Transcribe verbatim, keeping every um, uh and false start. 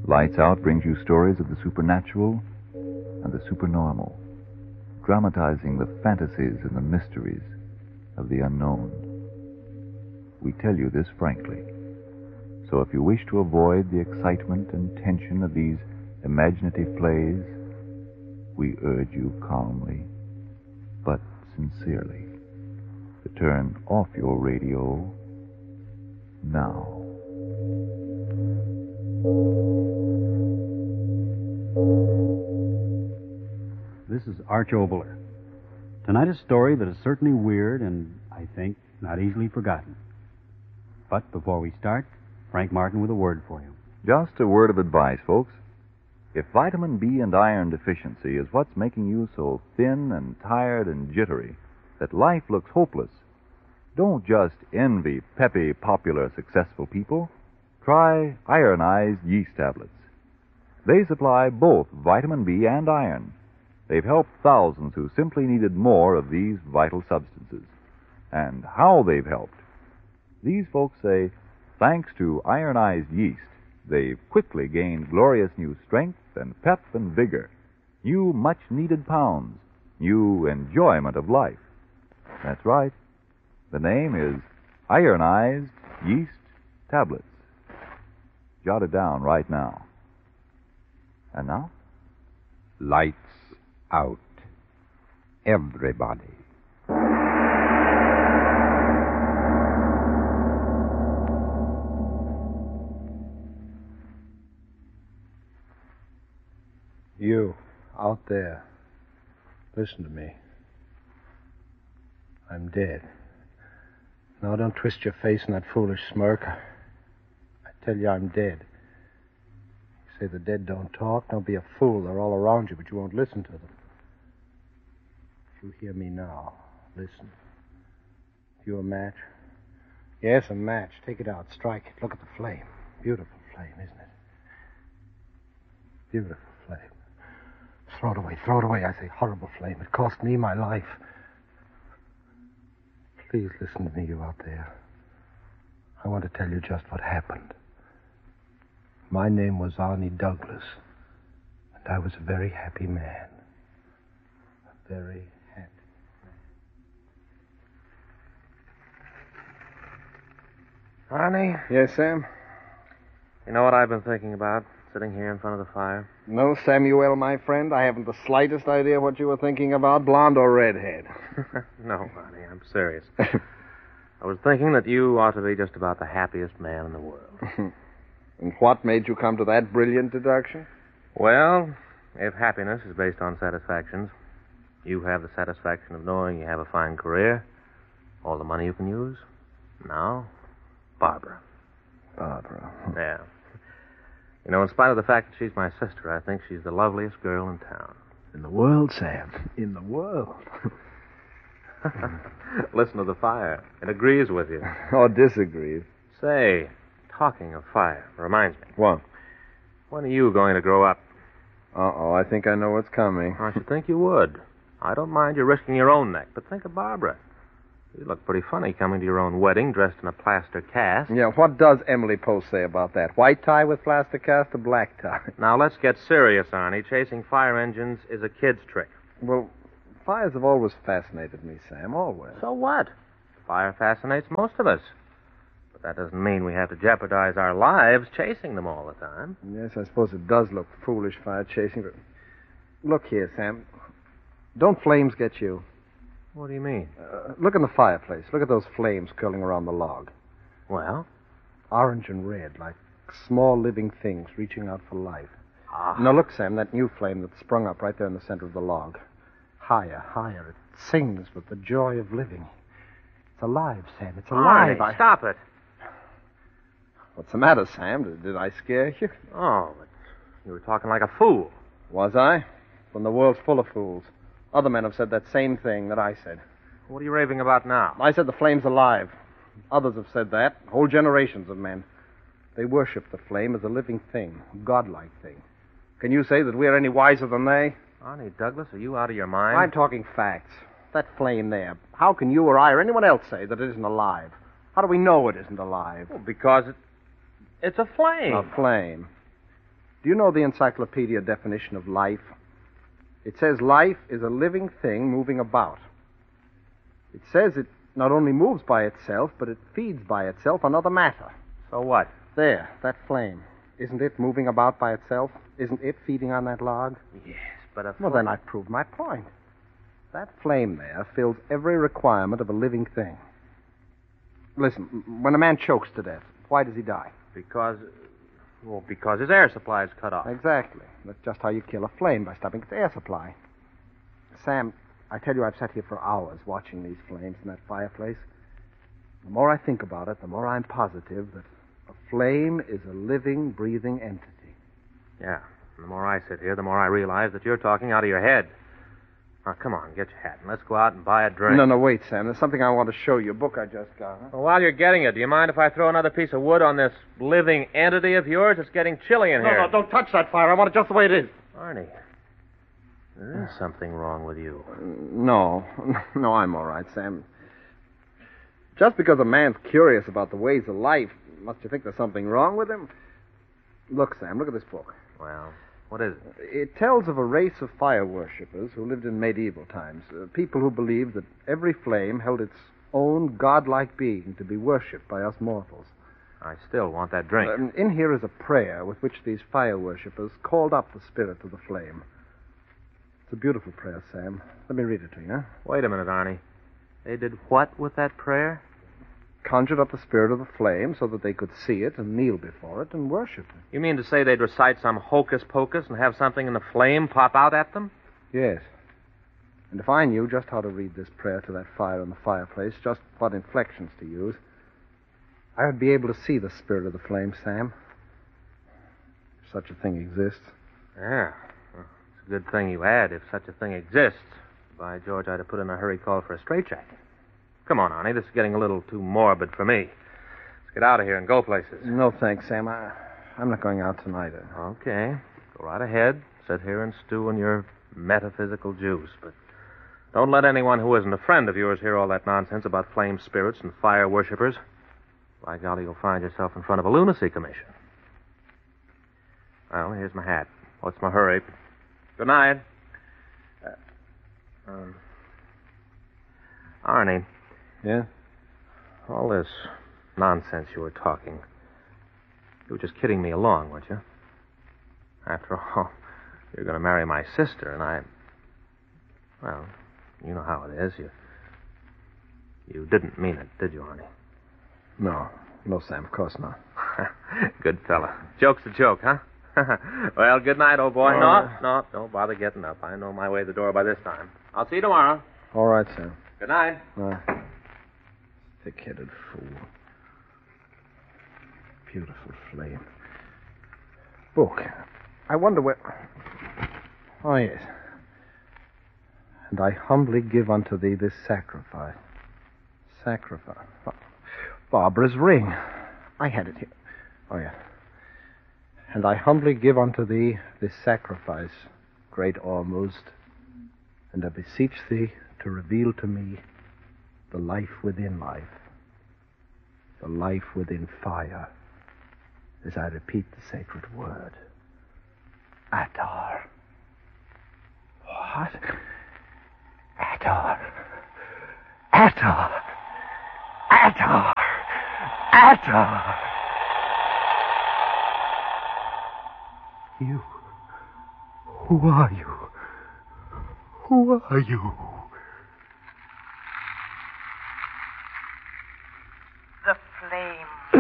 Lights Out brings you stories of the supernatural and the supernormal, dramatizing the fantasies and the mysteries of the unknown. We tell you this frankly. So if you wish to avoid the excitement and tension of these imaginative plays, we urge you calmly, but sincerely, to turn off your radio now. This is Arch Obler. Tonight, a story that is certainly weird and, I think, not easily forgotten. But before we start, Frank Martin with a word for you. Just a word of advice, folks. If vitamin B and iron deficiency is what's making you so thin and tired and jittery that life looks hopeless, don't just envy peppy, popular, successful people. Try ironized yeast tablets. They supply both vitamin B and iron. They've helped thousands who simply needed more of these vital substances. And how they've helped. These folks say, thanks to ironized yeast, they've quickly gained glorious new strength and pep and vigor, new much-needed pounds, new enjoyment of life. That's right. The name is ironized yeast tablets. Jot it down right now. And now? Lights out. Everybody. You, out there, listen to me. I'm dead. Now don't twist your face in that foolish smirk. I tell you I'm dead. You say the dead don't talk. Don't be a fool. They're all around you, but you won't listen to them. If you hear me now, listen. You a match? Yes, a match. Take it out. Strike it. Look at the flame. Beautiful flame, isn't it? Beautiful flame. Throw it away. Throw it away. I say horrible flame. It cost me my life. Please listen to me, you out there. I want to tell you just what happened. My name was Arnie Douglas, and I was a very happy man. A very happy man. Arnie? Yes, Sam? You know what I've been thinking about, sitting here in front of the fire? No, Samuel, my friend. I haven't the slightest idea what you were thinking about, blonde or redhead. No, Arnie, I'm serious. I was thinking that you ought to be just about the happiest man in the world. And what made you come to that brilliant deduction? Well, if happiness is based on satisfactions, you have the satisfaction of knowing you have a fine career, all the money you can use. Now, Barbara. Barbara. Yeah. You know, in spite of the fact that she's my sister, I think she's the loveliest girl in town. In the world, Sam. In the world. Listen to the fire. It agrees with you. Or disagrees. Say, talking of fire, reminds me. What? When are you going to grow up? Uh-oh, I think I know what's coming. I should think you would. I don't mind you risking your own neck, but think of Barbara. You look pretty funny coming to your own wedding dressed in a plaster cast. Yeah, what does Emily Post say about that? White tie with plaster cast or black tie? Now, let's get serious, Arnie. Chasing fire engines is a kid's trick. Well, fires have always fascinated me, Sam, always. So what? Fire fascinates most of us. But that doesn't mean we have to jeopardize our lives chasing them all the time. Yes, I suppose it does look foolish, fire chasing, but... Look here, Sam. Don't flames get you? What do you mean? Uh, look in the fireplace. Look at those flames curling around the log. Well? Orange and red, like small living things reaching out for life. Ah. Now look, Sam, that new flame that sprung up right there in the center of the log. Higher, higher. It sings with the joy of living. It's alive, Sam. It's alive. Arnie, I... stop it. What's the matter, Sam? Did, did I scare you? Oh, but you were talking like a fool. Was I? When the world's full of fools. Other men have said that same thing that I said. What are you raving about now? I said the flame's alive. Others have said that. Whole generations of men. They worship the flame as a living thing, a godlike thing. Can you say that we're any wiser than they? Arnie Douglas, are you out of your mind? I'm talking facts. That flame there. How can you or I or anyone else say that it isn't alive? How do we know it isn't alive? Well, because it, it's a flame. A flame. Do you know the encyclopedia definition of life? It says life is a living thing moving about. It says it not only moves by itself, but it feeds by itself on other matter. So what? There, that flame. Isn't it moving about by itself? Isn't it feeding on that log? Yes, but a Well, then I've proved my point. That flame there fills every requirement of a living thing. Listen, when a man chokes to death, why does he die? Because, well, because his air supply is cut off. Exactly. That's just how you kill a flame, by stopping its air supply. Sam, I tell you, I've sat here for hours watching these flames in that fireplace. The more I think about it, the more I'm positive that a flame is a living, breathing entity. Yeah. And the more I sit here, the more I realize that you're talking out of your head. Now, come on, get your hat, and let's go out and buy a drink. No, no, wait, Sam. There's something I want to show you. A book I just got. Huh? Well, while you're getting it, do you mind if I throw another piece of wood on this living entity of yours? It's getting chilly in No, here. no, don't touch that fire. I want it just the way it is. Arnie, there is something wrong with you. No, no, I'm all right, Sam. Just because a man's curious about the ways of life, must you think there's something wrong with him? Look, Sam, look at this book. Well, what is it? It tells of a race of fire worshippers who lived in medieval times. Uh, people who believed that every flame held its own godlike being to be worshipped by us mortals. I still want that drink. Um, in here is a prayer with which these fire worshippers called up the spirit of the flame. It's a beautiful prayer, Sam. Let me read it to you, huh? Wait a minute, Arnie. They did what with that prayer? Conjured up the spirit of the flame so that they could see it and kneel before it and worship it. You mean to say they'd recite some hocus-pocus and have something in the flame pop out at them? Yes. And if I knew just how to read this prayer to that fire in the fireplace, just what inflections to use, I would be able to see the spirit of the flame, Sam. If such a thing exists. Yeah. Well, it's a good thing you add, if such a thing exists. By George, I'd have put in a hurry call for a straitjacket. Come on, Arnie. This is getting a little too morbid for me. Let's get out of here and go places. No, thanks, Sam. I, I'm not going out tonight. Okay. Go right ahead. Sit here and stew in your metaphysical juice. But don't let anyone who isn't a friend of yours hear all that nonsense about flame spirits and fire worshippers. By golly, you'll find yourself in front of a lunacy commission. Well, here's my hat. What's my hurry? Good night. Uh, um, Arnie. Yeah? All this nonsense you were talking, you were just kidding me along, weren't you? After all, you're going to marry my sister, and I... Well, you know how it is. You you didn't mean it, did you, Arnie? No. No, Sam, of course not. Good fella. Joke's a joke, huh? Well, good night, old boy. All no, right. no, don't bother getting up. I know my way to the door by this time. I'll see you tomorrow. All right, Sam. Good night. Uh, thick-headed fool. Beautiful flame. Book. I wonder where... Oh, yes. And I humbly give unto thee this sacrifice. Sacrifice. Oh, Barbara's ring. I had it here. Oh, yeah. And I humbly give unto thee this sacrifice, great Ormuzd, and I beseech thee to reveal to me the life within life, the life within fire, as I repeat the sacred word. Adar. What? Adar. Adar. Adar. Adar. You. Who are you? Who are you? The flame.